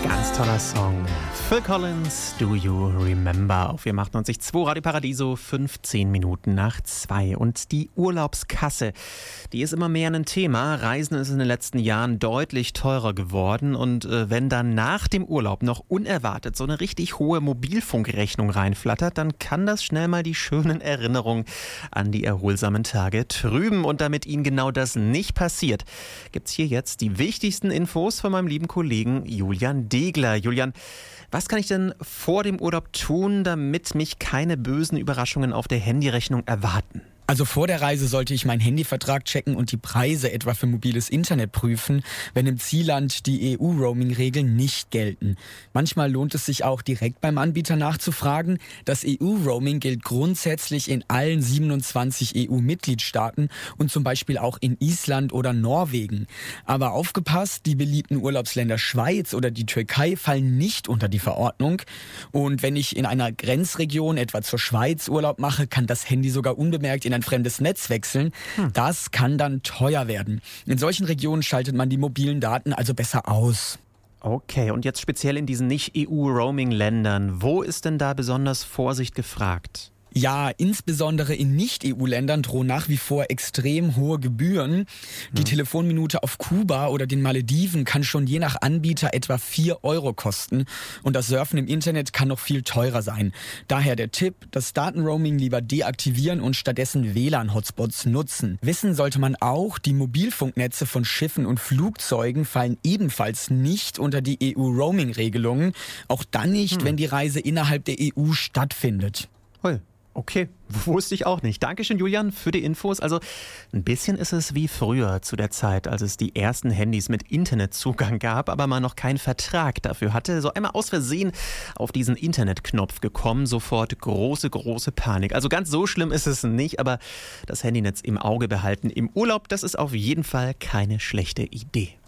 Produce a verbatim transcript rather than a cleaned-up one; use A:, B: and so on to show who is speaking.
A: Ganz toller Song. Phil Collins, Do You Remember? Auf wir achtundneunzig Komma zwei Radio Paradiso, fünfzehn Minuten nach zwei. Und die Urlaubskasse, die ist immer mehr ein Thema. Reisen ist in den letzten Jahren deutlich teurer geworden. Und äh, wenn dann nach dem Urlaub noch unerwartet so eine richtig hohe Mobilfunkrechnung reinflattert, dann kann das schnell mal die schönen Erinnerungen an die erholsamen Tage trüben. Und damit Ihnen genau das nicht passiert, gibt's hier jetzt die wichtigsten Infos von meinem lieben Kollegen Julian Degler. Julian, was kann ich denn vor dem Urlaub tun, damit mich keine bösen Überraschungen auf der Handyrechnung erwarten?
B: Also vor der Reise sollte ich meinen Handyvertrag checken und die Preise etwa für mobiles Internet prüfen, wenn im Zielland die E U-Roaming-Regeln nicht gelten. Manchmal lohnt es sich auch direkt beim Anbieter nachzufragen. Das E U-Roaming gilt grundsätzlich in allen siebenundzwanzig E U-Mitgliedstaaten und zum Beispiel auch in Island oder Norwegen. Aber aufgepasst, die beliebten Urlaubsländer Schweiz oder die Türkei fallen nicht unter die Verordnung. Und wenn ich in einer Grenzregion, etwa zur Schweiz, Urlaub mache, kann das Handy sogar unbemerkt in ein fremdes Netz wechseln. Hm. Das kann dann teuer werden. In solchen Regionen schaltet man die mobilen Daten also besser aus.
A: Okay, und jetzt speziell in diesen Nicht-E U-Roaming-Ländern, wo ist denn da besonders Vorsicht gefragt?
B: Ja, insbesondere in Nicht-E U-Ländern drohen nach wie vor extrem hohe Gebühren. Die hm. Telefonminute auf Kuba oder den Malediven kann schon je nach Anbieter etwa vier Euro kosten. Und das Surfen im Internet kann noch viel teurer sein. Daher der Tipp, das Datenroaming lieber deaktivieren und stattdessen W L A N-Hotspots nutzen. Wissen sollte man auch, die Mobilfunknetze von Schiffen und Flugzeugen fallen ebenfalls nicht unter die E U-Roaming-Regelungen. Auch dann nicht, hm. wenn die Reise innerhalb der E U stattfindet.
A: Cool. Okay, wusste ich auch nicht. Dankeschön, Julian, für die Infos. Also ein bisschen ist es wie früher zu der Zeit, als es die ersten Handys mit Internetzugang gab, aber man noch keinen Vertrag dafür hatte. So einmal aus Versehen auf diesen Internetknopf gekommen, sofort große, große Panik. Also ganz so schlimm ist es nicht, aber das Handynetz im Auge behalten im Urlaub, das ist auf jeden Fall keine schlechte Idee.